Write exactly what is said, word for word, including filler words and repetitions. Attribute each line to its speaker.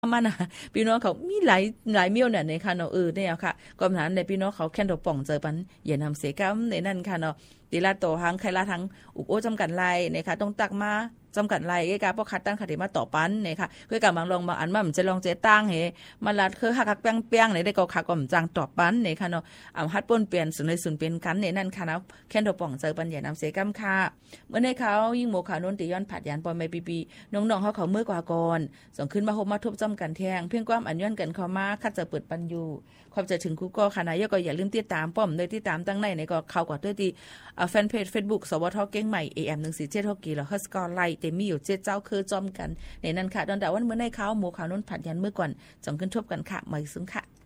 Speaker 1: มันนะพี่น้องเขามีหลายหลายเมี่ยวเนี่ยในค่ะเนาะเออเนี่ยค่ะก็หมายในพี่น้องเขาแค่ดอกป่องเจอปันอย่านำเสียกรรมในนั่นค่ะเนาะตีละโตหังใครละทั้งอุกโอจำกัดลายนะคะต้องตักมาจำกัดลายไอ้กาพวกคัดตั้งคดีมาต่อปันเนี่ยค่ะคือกำลังลองบางอันมันจะลองเจตั้งเหมาลัดคือหักหักเปียงเปียงเนี่ยได้ก็ขักก่อมจางต่อปันเนี่ยค่ะเนาะอ่าฮัดป้นเปลี่ยนสุนในสุนเป็นกันเนี่ยนั่นค่ะนะแค่ดอกป่องเจอปันอย่านำเสียกรรมค่ะเมื่อในเขายิ่งโมขานนติย้อนผัดยันปอมไม่ปีปีน้องๆเขาเขาเมื่อกว่าก่อนส่งขึ้นมาหบมาทุบจำกันแทงเพียงความอันย้อนกันเขามาคัดจะเปิดปันอยู่ความจะถึงคู่ก็ค่ะนายก็อย่าลืมติดตามป้อมโดยติดตามตั้งในในก็เข้ากว่าด้วยที่แฟนเพจ Facebook สวทเก้งใหม่ เอ เอ็ม หนึ่งสี่เจ็ดหกกี่แล้วฮัสกอร์ไลท์เต็มมีอยู่เจ็ดเจ้าคือจอมกันในนั้นค่ะดอนดาวันเมื่อในเขาหมู่ข่าวนุ่นผัดยันเมื่อก่อนจงขึ้นทบกันค่ะมาซึ้งค่ะ